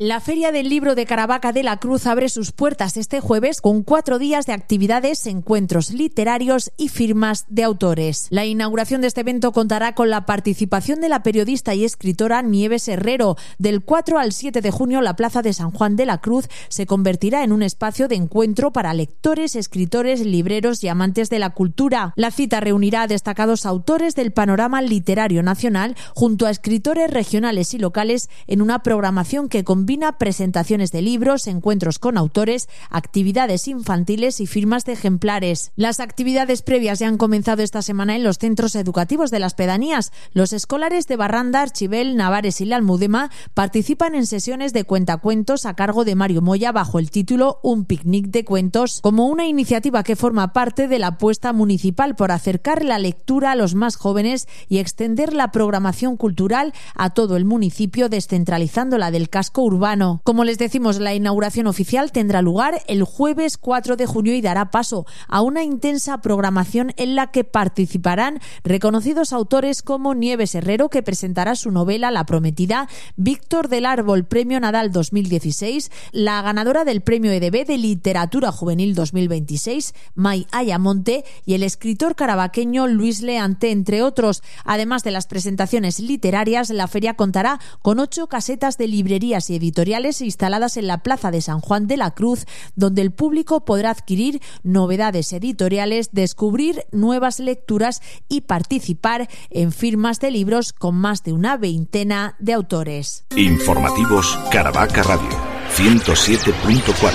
La Feria del Libro de Caravaca de la Cruz abre sus puertas este jueves con 4 días de actividades, encuentros literarios y firmas de autores. La inauguración de este evento contará con la participación de la periodista y escritora Nieves Herrero. Del 4 al 7 de junio, la Plaza de San Juan de la Cruz se convertirá en un espacio de encuentro para lectores, escritores, libreros y amantes de la cultura. La cita reunirá a destacados autores del panorama literario nacional junto a escritores regionales y locales en una programación que combina presentaciones de libros, encuentros con autores, actividades infantiles y firmas de ejemplares. Las actividades previas ya han comenzado esta semana en los centros educativos de las pedanías. Los escolares de Barranda, Archivel, Navares y La Almudena participan en sesiones de cuentacuentos a cargo de Mario Moya bajo el título Un picnic de cuentos, como una iniciativa que forma parte de la apuesta municipal por acercar la lectura a los más jóvenes y extender la programación cultural a todo el municipio, descentralizándola del casco urbano. Como les decimos, la inauguración oficial tendrá lugar el jueves 4 de junio y dará paso a una intensa programación en la que participarán reconocidos autores como Nieves Herrero, que presentará su novela La Prometida, Víctor del Árbol, Premio Nadal 2016, la ganadora del Premio EDB de Literatura Juvenil 2026, May Ayamonte, y el escritor caravaqueño Luis Leante, entre otros. Además de las presentaciones literarias, la feria contará con 8 casetas de librerías y editoriales instaladas en la Plaza de San Juan de la Cruz, donde el público podrá adquirir novedades editoriales, descubrir nuevas lecturas y participar en firmas de libros con más de una veintena de autores. Informativos Caravaca Radio 107.4.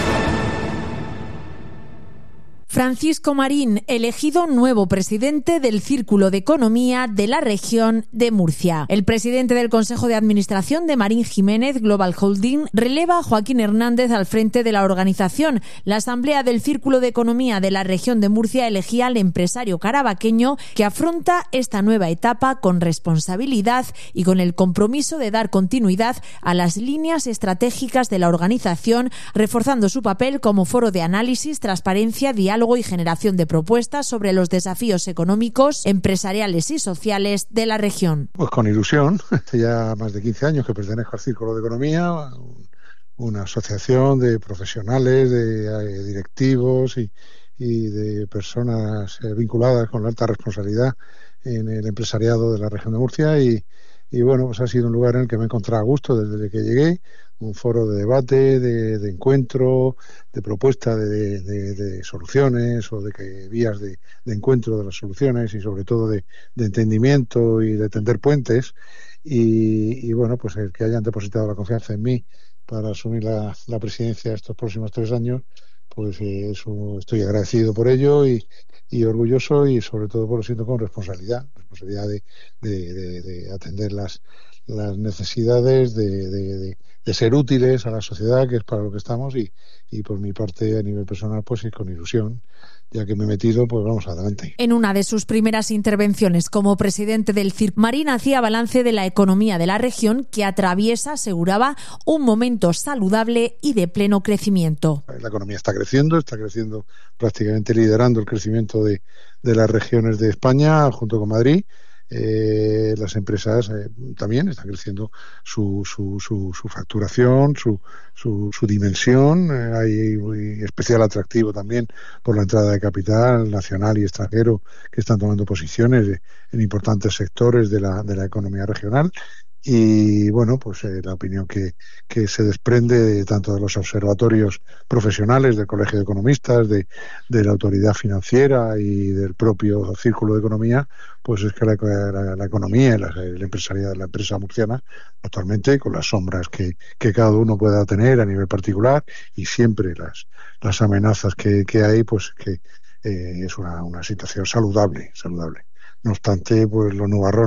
Francisco Marín, elegido nuevo presidente del Círculo de Economía de la región de Murcia. El presidente del Consejo de Administración de Marín Jiménez Global Holding releva a Joaquín Hernández al frente de la organización. La Asamblea del Círculo de Economía de la región de Murcia elegía al empresario caravaqueño que afronta esta nueva etapa con responsabilidad y con el compromiso de dar continuidad a las líneas estratégicas de la organización, reforzando su papel como foro de análisis, transparencia, diálogo y generación de propuestas sobre los desafíos económicos, empresariales y sociales de la región. Pues con ilusión, hace ya más de 15 años que pertenezco al Círculo de Economía, una asociación de profesionales, de directivos y de personas vinculadas con la alta responsabilidad en el empresariado de la región de Murcia y bueno, pues ha sido un lugar en el que me he encontrado a gusto desde que llegué, un foro de debate, de encuentro, de propuesta de soluciones o de vías de encuentro de las soluciones y sobre todo de entendimiento y de tender puentes y bueno, pues el que hayan depositado la confianza en mí para asumir la presidencia estos próximos 3 años, pues eso, estoy agradecido por ello y orgulloso y sobre todo por lo siento con responsabilidad de atender las necesidades de ser útiles a la sociedad, que es para lo que estamos y por mi parte a nivel personal pues con ilusión, ya que me he metido, pues vamos adelante. En una de sus primeras intervenciones como presidente del CIRC, Marín hacía balance de la economía de la región que atraviesa, aseguraba, un momento saludable y de pleno crecimiento. La economía está creciendo prácticamente liderando el crecimiento de las regiones de España junto con Madrid. Las empresas también están creciendo su facturación, su dimensión. Hay especial atractivo también por la entrada de capital nacional y extranjero que están tomando posiciones en importantes sectores de la economía regional. Y bueno, pues la opinión que se desprende tanto de los observatorios profesionales del Colegio de Economistas, de la Autoridad Financiera y del propio Círculo de Economía, pues es que la economía y el empresariado de la empresa murciana actualmente, con las sombras que cada uno pueda tener a nivel particular y siempre las amenazas que hay, pues que es una situación saludable. No obstante, pues los nubarrones